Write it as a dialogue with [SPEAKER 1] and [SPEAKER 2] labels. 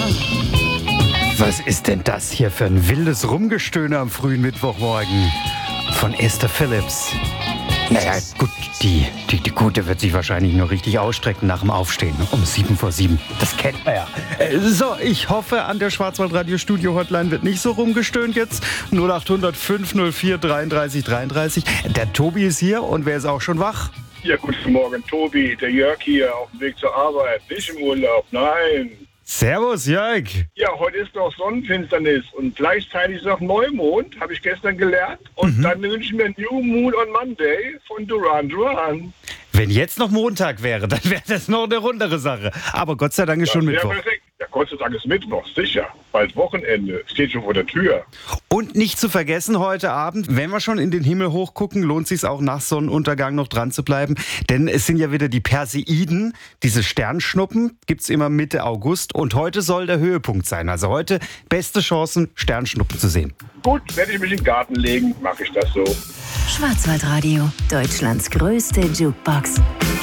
[SPEAKER 1] Was ist denn das hier für ein wildes Rumgestöhne am frühen Mittwochmorgen von Esther Phillips? Naja, gut, die Gute wird sich wahrscheinlich nur richtig ausstrecken nach dem Aufstehen um 7:07. Das kennt man ja. So, ich hoffe, an der Schwarzwaldradio-Studio-Hotline wird nicht so rumgestöhnt jetzt. 0800 504 33 33. Der Tobi ist hier und wer ist auch schon wach?
[SPEAKER 2] Ja, guten Morgen, Tobi. Der Jörg hier auf dem Weg zur Arbeit. Nicht im Urlaub, nein.
[SPEAKER 1] Servus, Jörg.
[SPEAKER 2] Ja, heute ist noch Sonnenfinsternis und gleichzeitig ist noch Neumond, habe ich gestern gelernt. Und dann wünsche ich mir New Moon on Monday von Duran Duran.
[SPEAKER 1] Wenn jetzt noch Montag wäre, dann wäre das noch eine rundere Sache. Aber Gott sei Dank ist schon Mittwoch.
[SPEAKER 2] Perfekt. Ja, Gott sei Dank ist Mittwoch, sicher. Bald Wochenende, steht schon vor der Tür.
[SPEAKER 1] Und nicht zu vergessen heute Abend, wenn wir schon in den Himmel hochgucken, lohnt es sich auch nach Sonnenuntergang noch dran zu bleiben. Denn es sind ja wieder die Perseiden, diese Sternschnuppen, gibt's immer Mitte August. Und heute soll der Höhepunkt sein. Also heute beste Chancen, Sternschnuppen zu sehen.
[SPEAKER 2] Gut, werde ich mich in den Garten legen, mache ich das so.
[SPEAKER 3] Schwarzwaldradio, Deutschlands größte Jukebox.